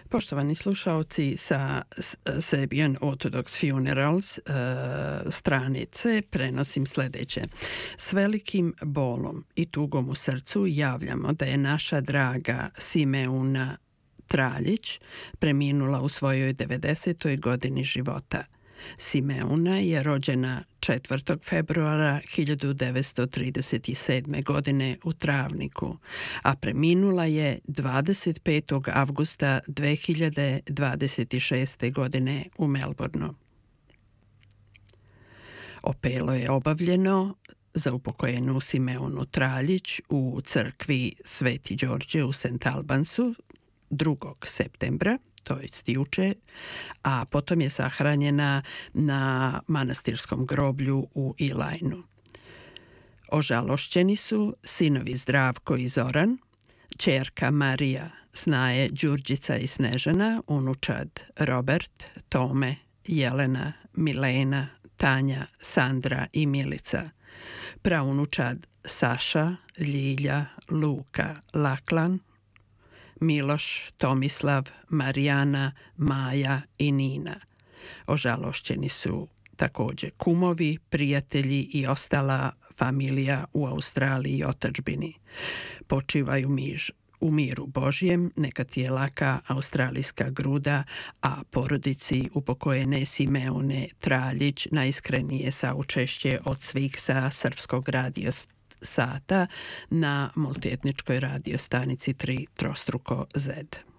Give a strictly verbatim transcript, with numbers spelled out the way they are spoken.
Poštovani slušalci, sa Serbian Orthodox Funerals e, stranice prenosim sljedeće. S velikim bolom i tugom u srcu javljamo da je naša draga Simeuna Traljić preminula u svojoj devedesetoj godini života. Simeuna je rođena četvrtog februara hiljadu devetsto trideset sedme. godine u Travniku, a preminula je dvadeset petog avgusta dve hiljade dvadeset šeste. godine u Melbourneu. Opelo je obavljeno za upokojenu Simeunu Traljić u crkvi Sveti Đorđe u Saint Albansu drugog septembra, to je juče, a potom je sahranjena na manastirskom groblju u Ilajnu. Ožalošćeni su sinovi Zdravko i Zoran, ćerka Marija, snaje Đurđica i Snežana, unučad Robert, Tome, Jelena, Milena, Tanja, Sandra i Milica, praunučad Saša, Ljilja, Luka, Laklan, Miloš, Tomislav, Marijana, Maja i Nina. Ožalošćeni su također kumovi, prijatelji i ostala familija u Australiji i otadžbini. Počivaju miž u miru Božjem, neka ti je laka australijska gruda, a porodici upokojene Simeune Traljić najiskrenije saučešće od svih sa Srpskog radio sata na multietničkoj radio stanici tri Trostruko Z.